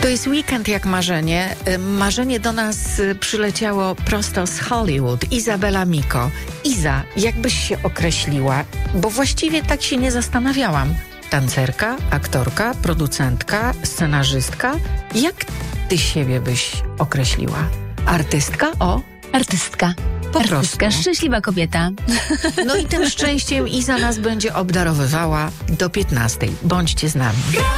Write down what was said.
To jest weekend jak marzenie. Marzenie do nas przyleciało prosto z Hollywood. Izabela Miko. Iza, jakbyś się określiła? Bo właściwie tak się nie zastanawiałam. Tancerka, aktorka, producentka, scenarzystka. Jak ty siebie byś określiła? Artystka? O, Artystka. po Artystka, prostu. szczęśliwa kobieta. No i tym szczęściem Iza nas będzie obdarowywała do 15:00. Bądźcie z nami.